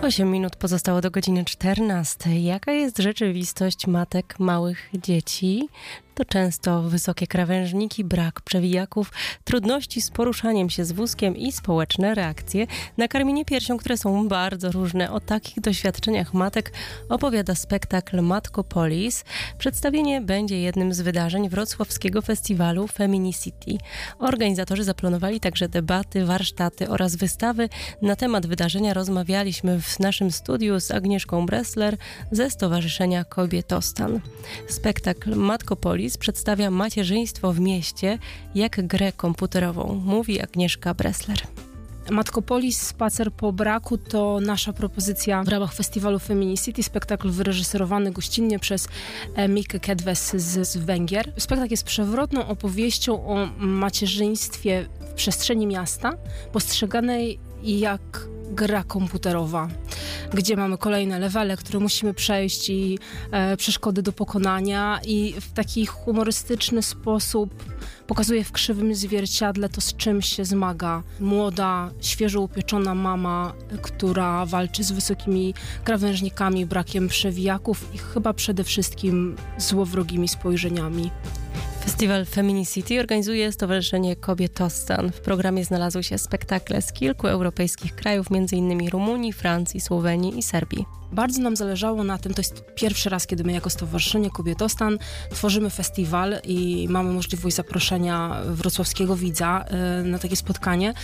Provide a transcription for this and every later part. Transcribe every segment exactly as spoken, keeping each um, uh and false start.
Osiem minut pozostało do godziny czternastej. Jaka jest rzeczywistość matek małych dzieci? To często wysokie krawężniki, brak przewijaków, trudności z poruszaniem się z wózkiem i społeczne reakcje na karmienie piersią, które są bardzo różne. O takich doświadczeniach matek opowiada spektakl Matkopolis. Przedstawienie będzie jednym z wydarzeń wrocławskiego festiwalu Feminicity. Organizatorzy zaplanowali także debaty, warsztaty oraz wystawy. Na temat wydarzenia rozmawialiśmy w naszym studiu z Agnieszką Bressler ze Stowarzyszenia Kobietostan. Spektakl Matkopolis przedstawia macierzyństwo w mieście jak grę komputerową, mówi Agnieszka Bressler. Matkopolis, spacer po braku to nasza propozycja w ramach festiwalu Feminicity. Spektakl wyreżyserowany gościnnie przez Mikę Kedves z, z Węgier. Spektakl jest przewrotną opowieścią o macierzyństwie w przestrzeni miasta, postrzeganej jak gra komputerowa, gdzie mamy kolejne levele, które musimy przejść i e, przeszkody do pokonania, i w taki humorystyczny sposób pokazuje w krzywym zwierciadle to, z czym się zmaga młoda, świeżo upieczona mama, która walczy z wysokimi krawężnikami, brakiem przewijaków i chyba przede wszystkim złowrogimi spojrzeniami. Festiwal Feminicity organizuje Stowarzyszenie Kobietostan. W programie znalazły się spektakle z kilku europejskich krajów, m.in. Rumunii, Francji, Słowenii i Serbii. Bardzo nam zależało na tym, to jest pierwszy raz, kiedy my jako Stowarzyszenie Kobietostan tworzymy festiwal i mamy możliwość zaproszenia wrocławskiego widza y, na takie spotkanie.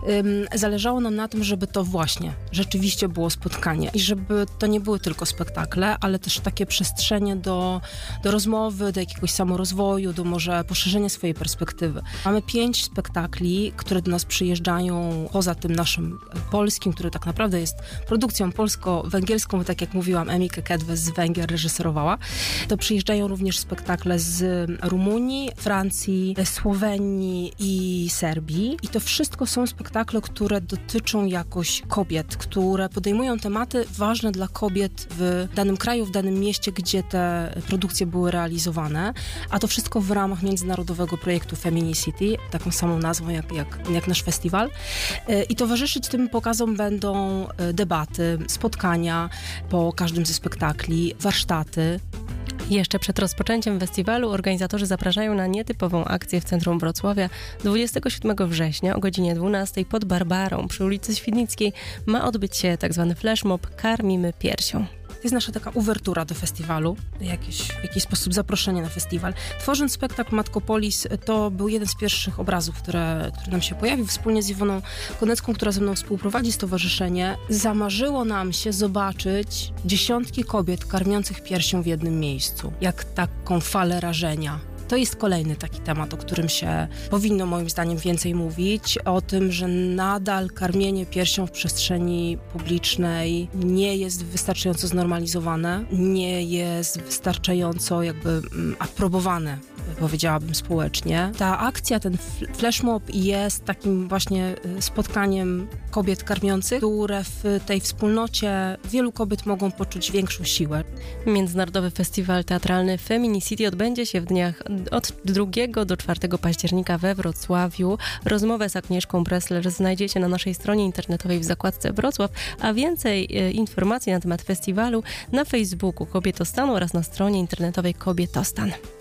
Y, zależało nam na tym, żeby to właśnie rzeczywiście było spotkanie i żeby to nie były tylko spektakle, ale też takie przestrzenie do, do rozmowy, do jakiegoś samorozwoju, do może poszerzenia swojej perspektywy. Mamy pięć spektakli, które do nas przyjeżdżają poza tym naszym polskim, który tak naprawdę jest produkcją polsko-węgierską, bo tak jak mówiłam, Mikę Kedves z Węgier reżyserowała. To przyjeżdżają również spektakle z Rumunii, Francji, Słowenii i Serbii. I to wszystko są spektakle, które dotyczą jakoś kobiet, które podejmują tematy ważne dla kobiet w danym kraju, w danym mieście, gdzie te produkcje były realizowane. A to wszystko w ramach międzynarodowego projektu Feminicity, taką samą nazwą jak, jak, jak nasz festiwal. I towarzyszyć tym pokazom będą debaty, spotkania po każdym ze spektakli, warsztaty. Jeszcze przed rozpoczęciem festiwalu organizatorzy zapraszają na nietypową akcję w centrum Wrocławia. dwudziestego siódmego września o godzinie dwunastej pod Barbarą przy ulicy Świdnickiej ma odbyć się tzw. flashmob Karmimy piersią. To jest nasza taka uwertura do festiwalu, jakiś, w jakiś sposób zaproszenie na festiwal. Tworząc spektakl Matkopolis, to był jeden z pierwszych obrazów, które, który nam się pojawił. Wspólnie z Iwoną Konecką, która ze mną współprowadzi stowarzyszenie, zamarzyło nam się zobaczyć dziesiątki kobiet karmiących piersią w jednym miejscu, jak taką falę rażenia. To jest kolejny taki temat, o którym się powinno moim zdaniem więcej mówić, o tym, że nadal karmienie piersią w przestrzeni publicznej nie jest wystarczająco znormalizowane, nie jest wystarczająco jakby mm, aprobowane, powiedziałabym, społecznie. Ta akcja, ten flashmob jest takim właśnie spotkaniem kobiet karmiących, które w tej wspólnocie wielu kobiet mogą poczuć większą siłę. Międzynarodowy Festiwal Teatralny Feminicity odbędzie się w dniach od drugiego do czwartego października we Wrocławiu. Rozmowę z Agnieszką Bressler znajdziecie na naszej stronie internetowej w zakładce Wrocław, a więcej e, informacji na temat festiwalu na Facebooku Kobietostanu oraz na stronie internetowej Kobietostan.